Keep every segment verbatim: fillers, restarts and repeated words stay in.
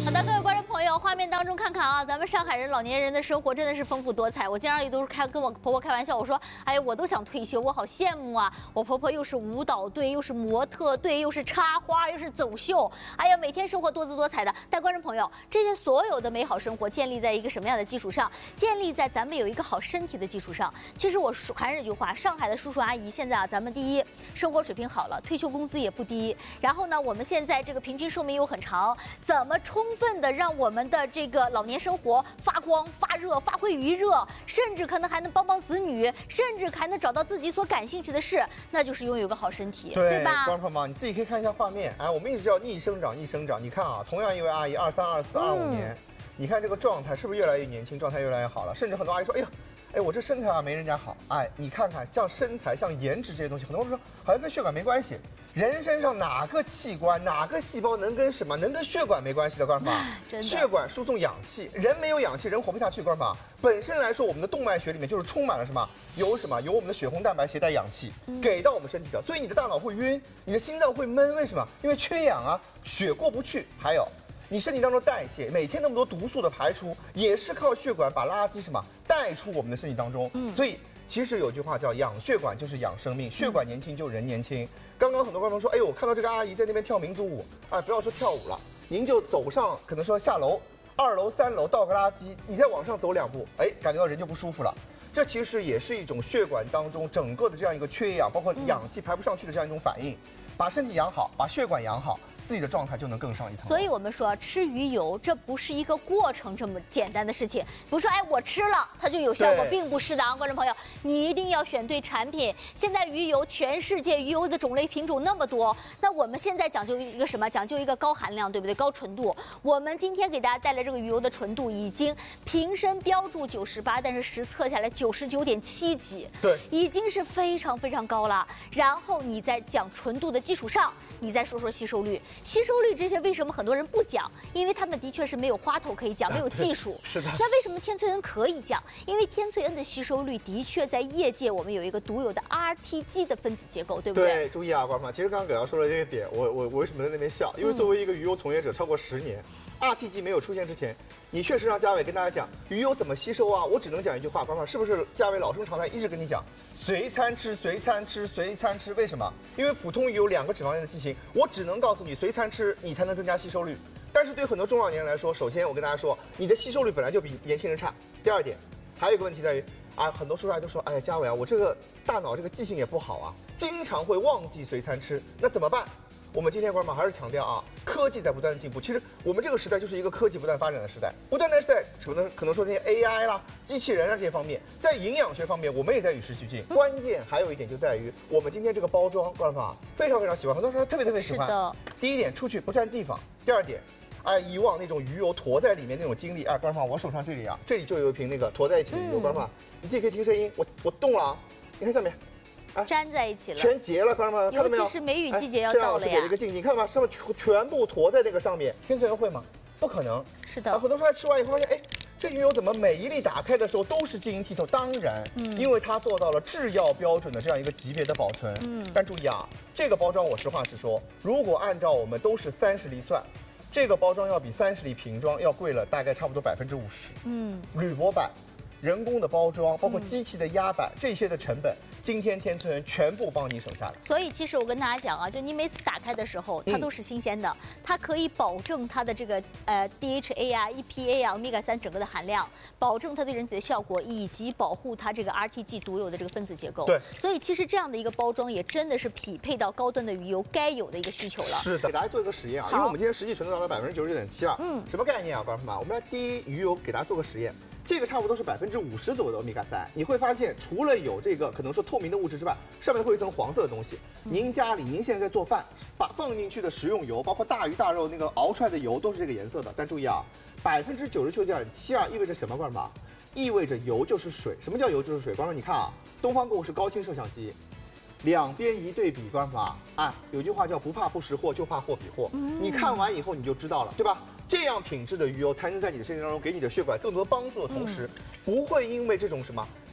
好的，各位观众朋友，画面当中看看啊，咱们上海人老年人的生活真的是丰富多彩。我经常也都是开跟我婆婆开玩笑，我说，哎呀，我都想退休，我好羡慕啊！我婆婆又是舞蹈队，又是模特队，又是插花，又是走秀，哎呀，每天生活多姿多彩的。但观众朋友，这些所有的美好生活建立在一个什么样的基础上？建立在咱们有一个好身体的基础上。其实我说还是那句话，上海的叔叔阿姨现在啊，咱们第一生活水平好了，退休工资也不低，然后呢，我们现在这个平均寿命又很长，怎么充分的让我们的这个老年生活发光发热，发挥余热，甚至可能还能帮帮子女，甚至还能找到自己所感兴趣的事，那就是拥有一个好身体， 对, 对吧？ 观众朋友们，你自己可以看一下画面，哎，我们一直叫逆生长，逆生长。你看啊，同样一位阿姨，二三、二四、二五年，你看这个状态是不是越来越年轻，状态越来越好了？甚至很多阿姨说，哎呀。哎，我这身材啊没人家好，哎，你看看，像身材、像颜值这些东西，很多人说好像跟血管没关系。人身上哪个器官、哪个细胞能跟什么能跟血管没关系的？观众朋友，血管输送氧气，人没有氧气，人活不下去。观众朋友，本身来说，我们的动脉血里面就是充满了什么？有什么？有我们的血红蛋白携带氧气给到我们身体的，所以你的大脑会晕，你的心脏会闷，为什么？因为缺氧啊，血过不去。还有。你身体当中代谢，每天那么多毒素的排出，也是靠血管把垃圾什么带出我们的身体当中。嗯，所以其实有句话叫养血管就是养生命，血管年轻就人年轻。刚刚很多观众说，哎呦，我看到这个阿姨在那边跳民族舞，哎，不要说跳舞了，您就走上，可能说下楼，二楼、三楼倒个垃圾，你再往上走两步，哎，感觉到人就不舒服了。这其实也是一种血管当中整个的这样一个缺氧，包括氧气排不上去的这样一种反应。把身体养好，把血管养好。自己的状态就能更上一层楼。 所以我们说吃鱼油，这不是一个过程这么简单的事情。不是说哎我吃了它就有效果，并不是的啊，观众朋友，你一定要选对产品。现在鱼油，全世界鱼油的种类品种那么多，那我们现在讲究一个什么？讲究一个高含量，对不对？高纯度。我们今天给大家带来这个鱼油的纯度已经瓶身标注九十八，但是实测下来九十九点七几， 对， 已经是非常非常高了。然后你在讲纯度的基础上，你再说说吸收率。吸收率这些为什么很多人不讲？因为他们的确是没有花头可以讲，没有技术。 是的。 那为什么天萃 N 可以讲？因为天萃 N 的吸收率的确在业界我们有一个独有的 R T G 的分子结构，对不对？ 对，注意啊，观众朋友，其实刚刚葛瑶说了这个点，我我我为什么在那边笑？因为作为一个鱼油从业者超过十年。R T G 没有出现之前，你确实让嘉伟跟大家讲鱼油怎么吸收啊？我只能讲一句话，观众是不是嘉伟老生常谈，一直跟你讲，随餐吃，随餐吃，随餐吃。为什么？因为普通鱼有两个脂肪链的剂型，我只能告诉你随餐吃，你才能增加吸收率。但是对很多中老年人来说，首先我跟大家说，你的吸收率本来就比年轻人差。第二点，还有一个问题在于啊，很多叔叔阿姨都说，哎呀，嘉伟啊，我这个大脑这个记性也不好啊，经常会忘记随餐吃，那怎么办？我们今天观众还是强调啊，科技在不断的进步。其实我们这个时代就是一个科技不断发展的时代，不断的在可能可能说这些 A I 啦、机器人啊这些方面，在营养学方面我们也在与时俱进。关键还有一点就在于我们今天这个包装，观众非常非常喜欢，很多时候特别特别喜欢。 是的。 第一点，出去不占地方；第二点，哎，以往那种鱼油坨在里面那种经历，哎，观众我手上这里啊，这里就有一瓶那个坨在一起的鱼油，观众你自己可以听声音，我我动了啊，你看上面。 粘在一起了， 全结了，看到吗？ 尤其是梅雨季节要到了呀。 给了一个静静，看到吗？上面全全部坨在这个上面。天萃 N 会吗？不可能。 是的。 啊，很多时候吃完以后发现，哎，这鱼油怎么每一粒打开的时候都是晶莹剔透？当然，嗯，因为它做到了制药标准的这样一个级别的保存。嗯。但注意啊，这个包装我实话实说，如果按照我们都是三十粒算，这个包装要比三十粒瓶装要贵了大概差不多百分之五十。嗯。铝箔板。人工的包装，包括机器的压板，这些的成本，今天天萃 N 全部帮你省下来。 所以其实我跟大家讲啊，就你每次打开的时候，它都是新鲜的，它可以保证它的这个呃 D H A 啊、E P A 啊、欧米伽三整个的含量，保证它对人体的效果，以及保护它这个 R T G 独有的这个分子结构。 对。 所以其实这样的一个包装也真的是匹配到高端的鱼油该有的一个需求了。 是的。给大家做一个实验啊，因为我们今天实际纯度达到百分之九十九点七二。嗯。什么概念啊，观众们？我们来第一鱼油给大家做个实验。这个差不多是百分之五十左右的欧米伽三，你会发现除了有这个可能说透明的物质之外，上面会有一层黄色的东西。您家里您现在在做饭，把放进去的食用油，包括大鱼大肉那个熬出来的油都是这个颜色的。但注意啊，百分之九十九点七二意味着什么？观众们，意味着油就是水。什么叫油就是水？观众你看啊，东方购物是高清摄像机。两边一对比，观众啊，有句话叫不怕不识货，就怕货比货。嗯、你看完以后你就知道了，对吧？这样品质的鱼油才能在你的身体当中给你的血管更多帮助的同时，嗯、不会因为这种什么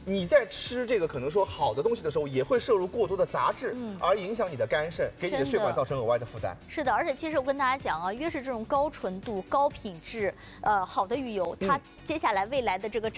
你在吃这个可能说好的东西的时候，也会摄入过多的杂质， 嗯而影响你的肝肾，给你的血管造成额外的负担。 是的，而且其实我跟大家讲啊，越是这种高纯度、高品质、呃好的鱼油，它接下来未来的这个